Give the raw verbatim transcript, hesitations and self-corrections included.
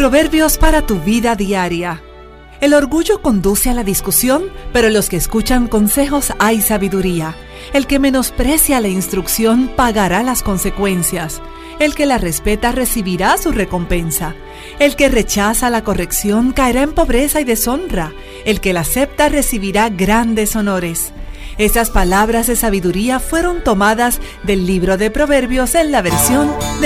Proverbios para tu vida diaria. El orgullo conduce a la discusión, pero en los que escuchan consejos hay sabiduría. El que menosprecia la instrucción pagará las consecuencias. El que la respeta recibirá su recompensa. El que rechaza la corrección caerá en pobreza y deshonra. El que la acepta recibirá grandes honores. Estas palabras de sabiduría fueron tomadas del libro de Proverbios en la versión de